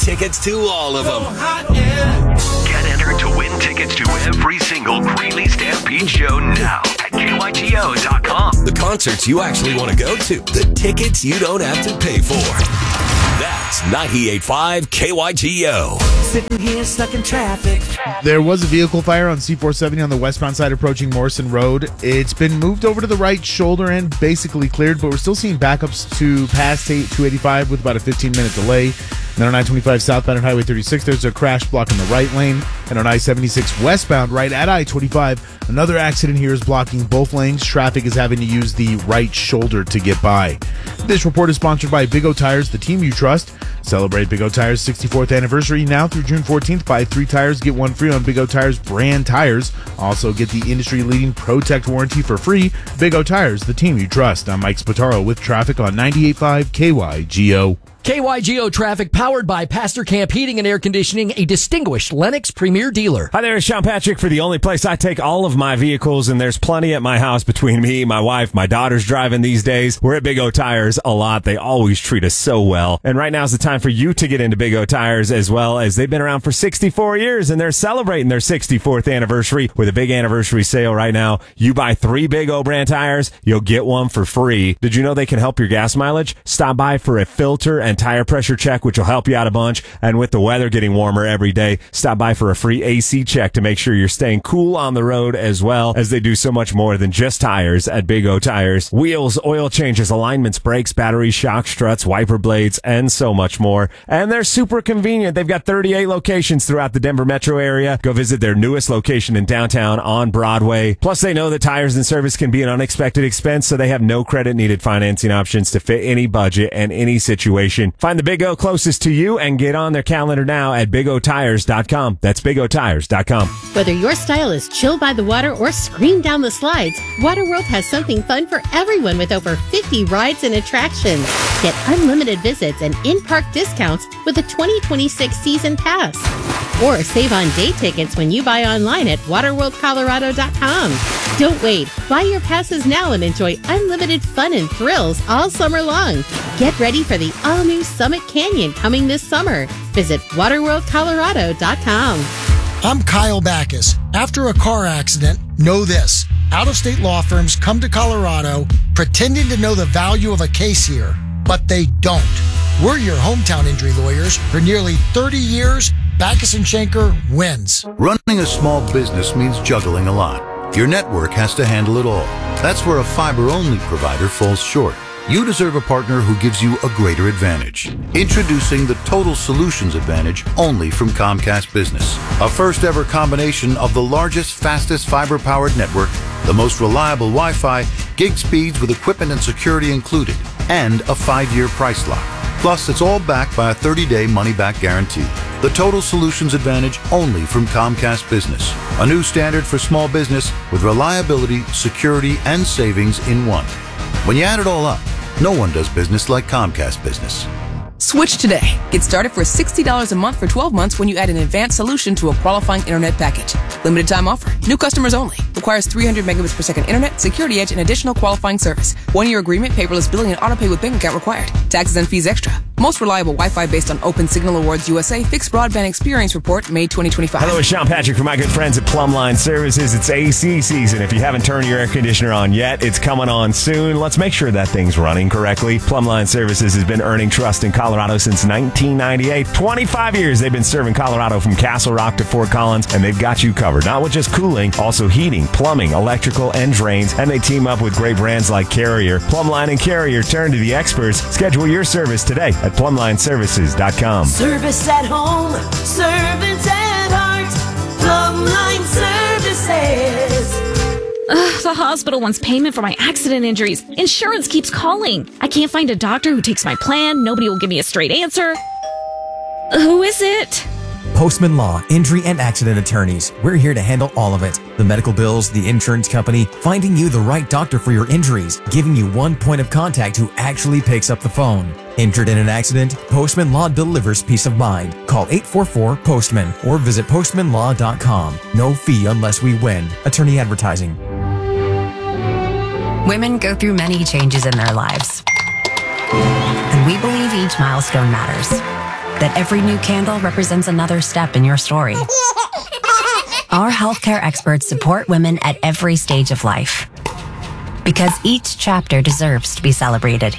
tickets to all of them. Get entered to win tickets to every single Greeley Stampede show now at KYGO.com. The concerts you actually want to go to. The tickets you don't have to pay for. That's 98.5 KYGO. Sitting here stuck in traffic. There was a vehicle fire on C-470 on the westbound side approaching Morrison Road. It's been moved over to the right shoulder and basically cleared, but we're still seeing backups to past 285 with about a 15-minute delay. Then on I-25 southbound at Highway 36, there's a crash blocking the right lane. And on I-76 westbound right at I-25, another accident here is blocking both lanes. Traffic is having to use the right shoulder to get by. This report is sponsored by Big O Tires, the team you trust. Celebrate Big O Tires' 64th anniversary now through June 14th. Buy 3 tires, get 1 free on Big O Tires brand tires. Also get the industry-leading Protect warranty for free. Big O Tires, the team you trust. I'm Mike Spataro with traffic on 98.5 KYGO. KYGO traffic powered by Pastor Camp Heating and Air Conditioning, a distinguished Lennox Premier dealer. Hi there, it's Sean Patrick for the only place I take all of my vehicles, and there's plenty at my house between me, my wife, my daughter's driving these days. We're at Big O Tires a lot. They always treat us so well. And right now is the time for you to get into Big O Tires as well, as they've been around for 64 years, and they're celebrating their 64th anniversary with a big anniversary sale right now. You buy 3 Big O brand tires, you'll get 1 for free. Did you know they can help your gas mileage? Stop by for a filter and tire pressure check, which will help you out a bunch. And with the weather getting warmer every day, stop by for a free AC check to make sure you're staying cool on the road, as well as they do so much more than just tires at Big O Tires. Wheels, oil changes, alignments, brakes, batteries, shock struts, wiper blades, and so much more. And they're super convenient. They've got 38 locations throughout the Denver metro area. Go visit their newest location in downtown on Broadway. Plus, they know that tires and service can be an unexpected expense, so they have no credit needed financing options to fit any budget and any situation. Find the Big O closest to you and get on their calendar now at BigOTires.com. That's BigOTires.com. Whether your style is chill by the water or scream down the slides, Waterworld has something fun for everyone with over 50 rides and attractions. Get unlimited visits and in-park discounts with a 2026 season pass. Or save on day tickets when you buy online at waterworldcolorado.com. Don't wait. Buy your passes now and enjoy unlimited fun and thrills all summer long. Get ready for the all-new Summit Canyon coming this summer. Visit waterworldcolorado.com. I'm Kyle Backus. After a car accident, know this. Out-of-state law firms come to Colorado pretending to know the value of a case here, but they don't. We're your hometown injury lawyers. For nearly 30 years, Backus & Schenker wins. Running a small business means juggling a lot. Your network has to handle it all. That's where a fiber-only provider falls short. You deserve a partner who gives you a greater advantage. Introducing the Total Solutions Advantage only from Comcast Business. A first-ever combination of the largest, fastest fiber-powered network, the most reliable Wi-Fi, gig speeds with equipment and security included, and a 5-year price lock. Plus, it's all backed by a 30-day money-back guarantee. The Total Solutions Advantage only from Comcast Business. A new standard for small business with reliability, security, and savings in one. When you add it all up, no one does business like Comcast Business. Switch today. Get started for $60 a month for 12 months when you add an advanced solution to a qualifying internet package. Limited time offer. New customers only. Requires 300 megabits per second internet, security edge, and additional qualifying service. 1-year agreement, paperless billing, and autopay with bank account required. Taxes and fees extra. Most reliable Wi-Fi based on Open Signal Awards USA Fixed Broadband Experience Report, May 2025. Hello, it's Sean Patrick from my good friends at Plumline Services. It's AC season. If you haven't turned your air conditioner on yet, it's coming on soon. Let's make sure that thing's running correctly. Plumline Services has been earning trust in Colorado since 1998. 25 years they've been serving Colorado from Castle Rock to Fort Collins, and they've got you covered. Not with just cooling, also heating, plumbing, electrical, and drains. And they team up with great brands like Carrier. Plumline and Carrier turn to the experts. Schedule your service today at PlumlineServices.com. Service at home, servants at heart, Plumline Services. The hospital wants payment for my accident injuries. Insurance keeps calling. I can't find a doctor who takes my plan. Nobody will give me a straight answer. Who is it? Postman Law, Injury and Accident Attorneys. We're here to handle all of it. The medical bills, the insurance company, finding you the right doctor for your injuries, giving you one point of contact who actually picks up the phone. Injured in an accident? Postman Law delivers peace of mind. Call 844-POSTMAN or visit postmanlaw.com. No fee unless we win. Attorney Advertising. Women go through many changes in their lives, and we believe each milestone matters. that every new candle represents another step in your story. Our healthcare experts support women at every stage of life, because each chapter deserves to be celebrated.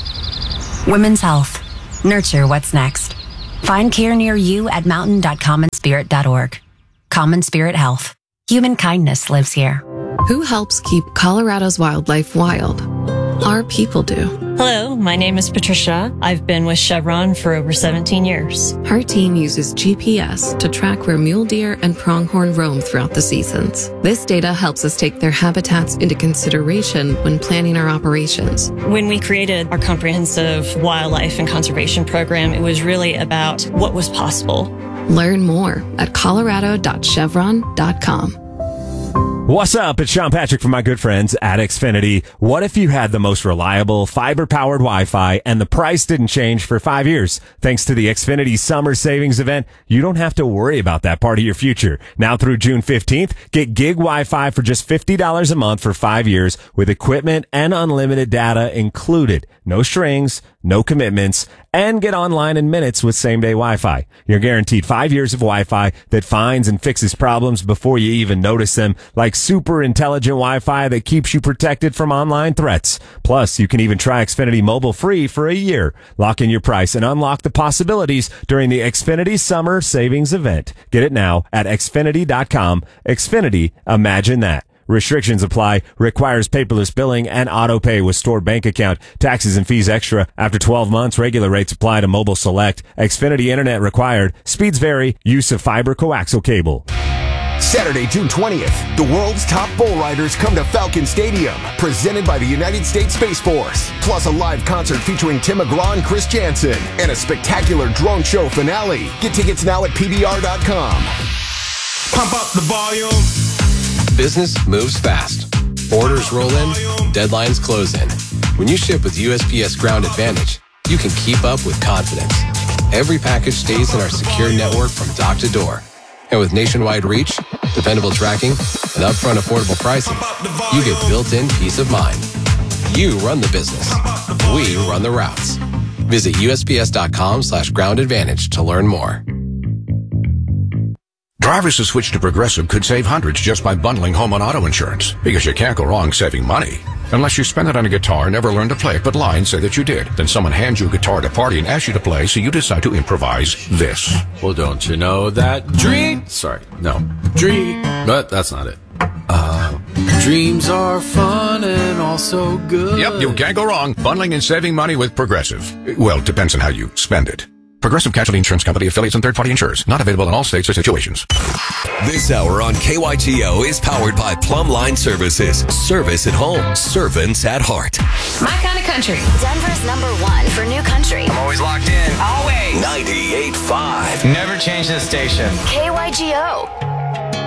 Women's Health. Nurture what's next. Find care near you at mountain.commonspirit.org. Common Spirit Health. Human kindness lives here. Who helps keep Colorado's wildlife wild? Our people do. Hello, my name is Patricia. I've been with Chevron for over 17 years. Her team uses GPS to track where mule deer and pronghorn roam throughout the seasons. This data helps us take their habitats into consideration when planning our operations. When we created our comprehensive wildlife and conservation program, it was really about what was possible. Learn more at colorado.chevron.com. What's up? It's Sean Patrick from my good friends at Xfinity. What if you had the most reliable fiber-powered Wi-Fi and the price didn't change for 5 years? Thanks to the Xfinity Summer Savings Event, you don't have to worry about that part of your future. Now through June 15th, get gig Wi-Fi for just $50 a month for 5 years with equipment and unlimited data included. No strings, no commitments, and get online in minutes with same-day Wi-Fi. You're guaranteed 5 years of Wi-Fi that finds and fixes problems before you even notice them, like super intelligent Wi-Fi that keeps you protected from online threats. Plus, you can even try Xfinity Mobile free for a year. Lock in your price and unlock the possibilities during the Xfinity Summer Savings Event. Get it now at Xfinity.com. Xfinity, imagine that. Restrictions apply. Requires paperless billing and auto pay with stored bank account. Taxes and fees extra. After 12 months, regular rates apply to Mobile Select. Xfinity Internet required. Speeds vary. Use of fiber coaxial cable. Saturday, June 20th, the world's top bull riders come to Falcon Stadium, presented by the United States Space Force. Plus a live concert featuring Tim McGraw and Chris Jansen, and a spectacular drone show finale. Get tickets now at PBR.com. Pump up the volume. Business moves fast. Orders roll in, deadlines close in. When you ship with USPS Ground Advantage, you can keep up with confidence. Every package stays in our secure network from dock to door. And with nationwide reach, dependable tracking, and upfront affordable pricing, you get built-in peace of mind. You run the business. We run the routes. Visit USPS.com/Ground Advantage to learn more. Drivers who switch to Progressive could save hundreds just by bundling home and auto insurance, because you can't go wrong saving money. Unless you spend it on a guitar and never learn to play it, but lie and say that you did. Then someone hands you a guitar at a party and asks you to play, so you decide to improvise this. Well, don't you know that dream... Sorry, no. Dream... But that's not it. Dreams are fun and also good. Yep, you can't go wrong bundling and saving money with Progressive. Well, it depends on how you spend it. Progressive Casualty Insurance Company, affiliates, and third-party insurers. Not available in all states or situations. This hour on KYGO is powered by Plumline Services. Service at home. Servants at heart. My kind of country. Denver's #1 for new country. I'm always locked in. Always. 98.5. Never change the station. KYGO.